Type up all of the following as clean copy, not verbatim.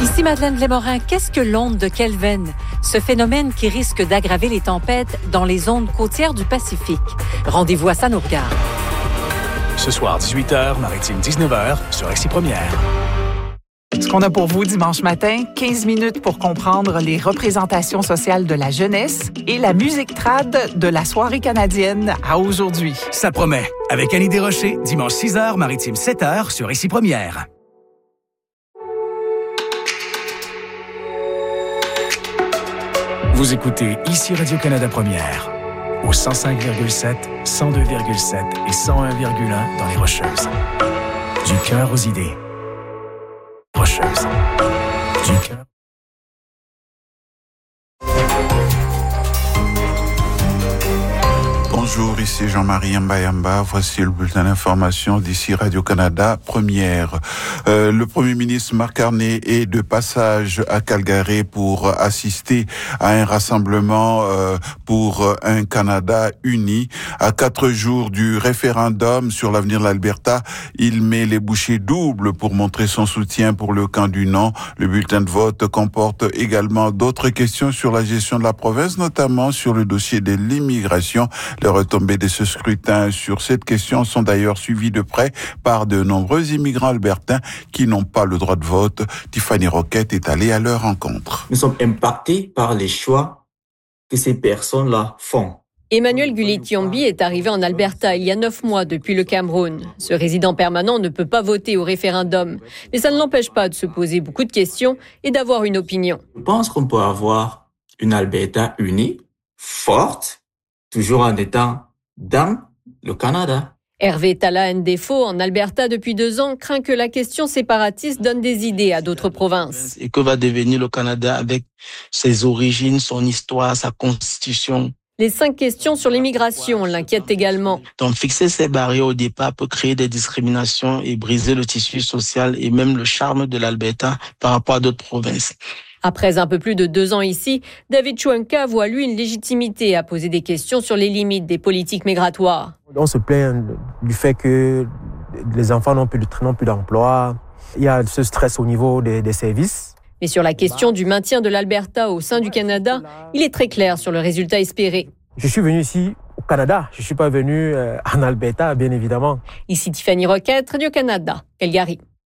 Ici Madeleine Lémorin, qu'est-ce que l'onde de Kelvin? Ce phénomène qui risque d'aggraver les tempêtes dans les zones côtières du Pacifique. Rendez-vous à ça nous regarde. Ce soir, 18h, Maritime 19h, sur Récit Première. Ce qu'on a pour vous dimanche matin, 15 minutes pour comprendre les représentations sociales de la jeunesse et la musique trad de la soirée canadienne à aujourd'hui. Ça promet. Avec Annie Desrochers, dimanche 6h, Maritime 7h, sur Récit Première. Vous écoutez ici Radio-Canada Première, au 105,7, 102,7 et 101,1 dans les Rocheuses. Du cœur aux idées. Rocheuses. Du cœur. Bonjour, ici Jean-Marie Yamba. Voici le bulletin d'information d'ici Radio-Canada Première. Le Premier ministre Mark Carney est de passage à Calgary pour assister à un rassemblement pour un Canada uni. À 4 jours du référendum sur l'avenir de l'Alberta, il met les bouchées doubles pour montrer son soutien pour le camp du non. Le bulletin de vote comporte également d'autres questions sur la gestion de la province, notamment sur le dossier de l'immigration. Les retombées de ce scrutin sur cette question sont d'ailleurs suivies de près par de nombreux immigrants albertains qui n'ont pas le droit de vote. Tiffany Roquette est allée à leur rencontre. Nous sommes impactés par les choix que ces personnes-là font. Emmanuel Gullit-Yombi est arrivé en Alberta il y a 9 mois depuis le Cameroun. Ce résident permanent ne peut pas voter au référendum, mais ça ne l'empêche pas de se poser beaucoup de questions et d'avoir une opinion. Je pense qu'on peut avoir une Alberta unie, forte, toujours en étant dans le Canada. Hervé Tala Ndefo, en Alberta depuis 2 ans, craint que la question séparatiste donne des idées à d'autres provinces. Et que va devenir le Canada avec ses origines, son histoire, sa constitution? Les 5 questions sur l'immigration l'inquiètent également. Donc fixer ces barrières au départ peut créer des discriminations et briser le tissu social et même le charme de l'Alberta par rapport à d'autres provinces. Après un peu plus de 2 ans ici, David Chouinka voit lui une légitimité à poser des questions sur les limites des politiques migratoires. On se plaint du fait que les enfants n'ont plus d'emploi. Il y a ce stress au niveau des services. Mais sur la question du maintien de l'Alberta au sein du Canada, il est très clair sur le résultat espéré. Je suis venu ici au Canada. Je ne suis pas venu en Alberta, bien évidemment. Ici Tiffany Roquette, Radio-Canada, Calgary.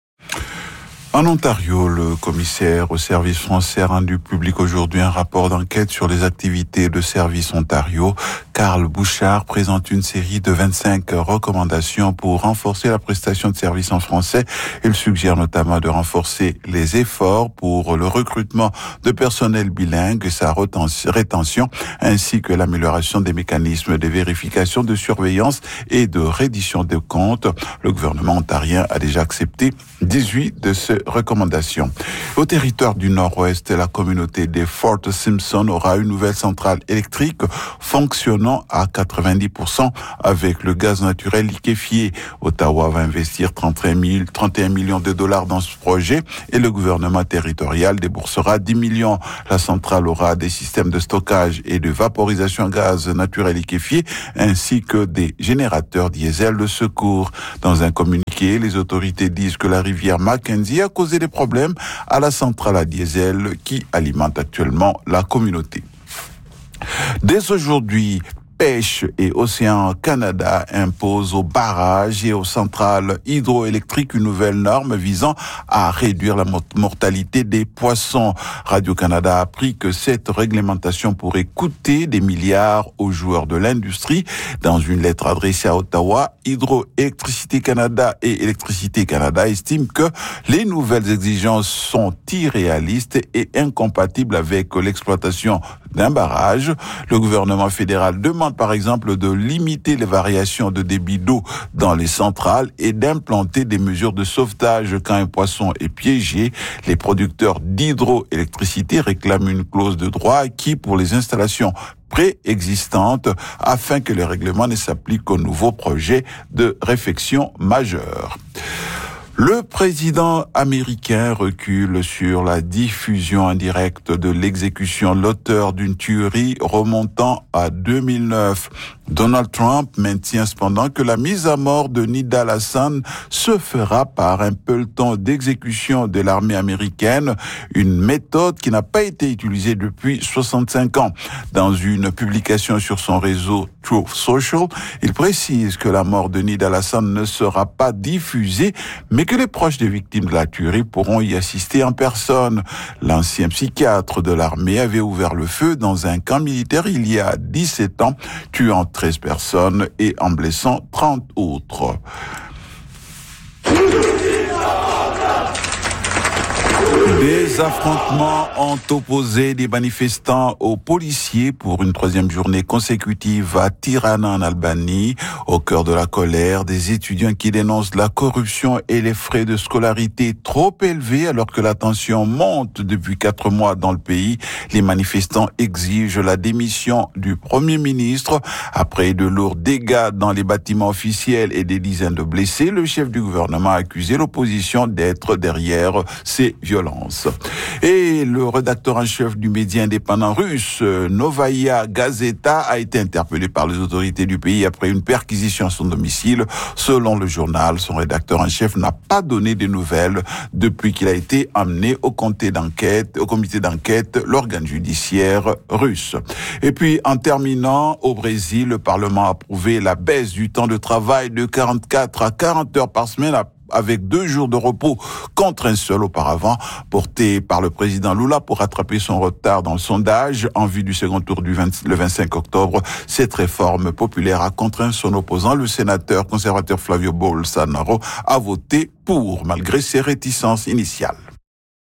En Ontario, le commissaire au service français a rendu public aujourd'hui un rapport d'enquête sur les activités de Service Ontario. Carl Bouchard présente une série de 25 recommandations pour renforcer la prestation de services en français. Il suggère notamment de renforcer les efforts pour le recrutement de personnel bilingue et sa rétention, ainsi que l'amélioration des mécanismes de vérification, de surveillance et de reddition des comptes. Le gouvernement ontarien a déjà accepté 18 de ces recommandations. Au territoire du Nord-Ouest, la communauté des Fort Simpson aura une nouvelle centrale électrique fonctionnant à 90% avec le gaz naturel liquéfié. Ottawa va investir 31 millions de dollars dans ce projet et le gouvernement territorial déboursera 10 millions. La centrale aura des systèmes de stockage et de vaporisation à gaz naturel liquéfié ainsi que des générateurs diesel de secours. Dans un communiqué, les autorités disent que la rivière Mackenzie a causé des problèmes à la centrale à diesel qui alimente actuellement la communauté. Dès aujourd'hui, Pêche et Océan Canada imposent aux barrages et aux centrales hydroélectriques une nouvelle norme visant à réduire la mortalité des poissons. Radio-Canada a appris que cette réglementation pourrait coûter des milliards aux joueurs de l'industrie. Dans une lettre adressée à Ottawa, Hydroélectricité Canada et Électricité Canada estiment que les nouvelles exigences sont irréalistes et incompatibles avec l'exploitation d'un barrage. Le gouvernement fédéral demande par exemple de limiter les variations de débit d'eau dans les centrales et d'implanter des mesures de sauvetage quand un poisson est piégé. Les producteurs d'hydroélectricité réclament une clause de droit acquis pour les installations préexistantes afin que les règlements ne s'appliquent qu'aux nouveaux projets de réfection majeure. Le président américain recule sur la diffusion indirecte de l'exécution de l'auteur d'une tuerie remontant à 2009. Donald Trump maintient cependant que la mise à mort de Nidal Hasan se fera par un peloton d'exécution de l'armée américaine, une méthode qui n'a pas été utilisée depuis 65 ans. Dans une publication sur son réseau Truth Social, il précise que la mort de Nidal Hasan ne sera pas diffusée, mais que les proches des victimes de la tuerie pourront y assister en personne. L'ancien psychiatre de l'armée avait ouvert le feu dans un camp militaire il y a 17 ans, tuant 13 personnes et en blessant 30 autres. Des affrontements ont opposé des manifestants aux policiers pour une troisième journée consécutive à Tirana en Albanie. Au cœur de la colère, des étudiants qui dénoncent la corruption et les frais de scolarité trop élevés alors que la tension monte depuis 4 mois dans le pays. Les manifestants exigent la démission du Premier ministre. Après de lourds dégâts dans les bâtiments officiels et des dizaines de blessés, le chef du gouvernement a accusé l'opposition d'être derrière ces violences. Et le rédacteur en chef du média indépendant russe, Novaya Gazeta, a été interpellé par les autorités du pays après une perquisition à son domicile. Selon le journal, son rédacteur en chef n'a pas donné de nouvelles depuis qu'il a été amené au comité d'enquête, l'organe judiciaire russe. Et puis, en terminant, au Brésil, le Parlement a approuvé la baisse du temps de travail de 44 à 40 heures par semaine avec 2 jours de repos contre un seul auparavant, porté par le président Lula pour rattraper son retard dans le sondage en vue du second tour le 25 octobre. Cette réforme populaire a contraint son opposant, le sénateur conservateur Flavio Bolsonaro, à voter pour, malgré ses réticences initiales.